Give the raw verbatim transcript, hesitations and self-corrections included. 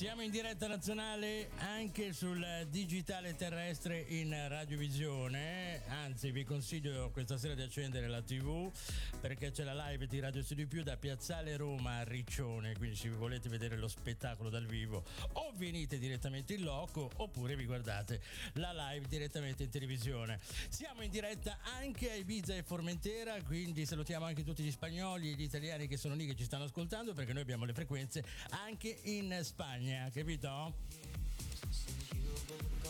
Siamo in diretta nazionale anche sul digitale terrestre in radiovisione, anzi vi consiglio questa sera di accendere la tivù perché c'è la live di Radio Studio Più da Piazzale Roma a Riccione, quindi se vi volete vedere lo spettacolo dal vivo o venite direttamente in loco oppure vi guardate la live direttamente in televisione. Siamo in diretta anche a Ibiza e Formentera, quindi salutiamo anche tutti gli spagnoli e gli italiani che sono lì che ci stanno ascoltando, perché noi abbiamo le frequenze anche in Spagna, capito?